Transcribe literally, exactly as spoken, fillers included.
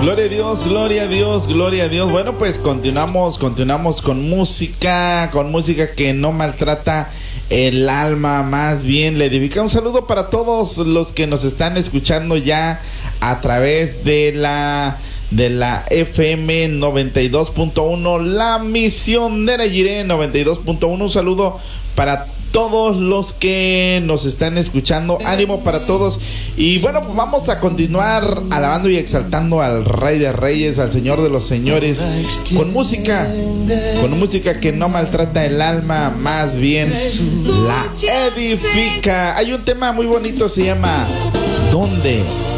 Gloria a Dios, gloria a Dios, gloria a Dios. Bueno, pues continuamos, continuamos con música, con música que no maltrata el alma, más bien le dedica un saludo para todos los que nos están escuchando ya a través de la de la F M noventa y dos punto uno, la misionera Jiré noventa y dos punto uno. Un saludo para todos los que nos están escuchando, ánimo para todos. Y bueno, vamos a continuar alabando y exaltando al Rey de Reyes, al Señor de los Señores, con música, con música que no maltrata el alma, más bien la edifica. Hay un tema muy bonito, se llama ¿Dónde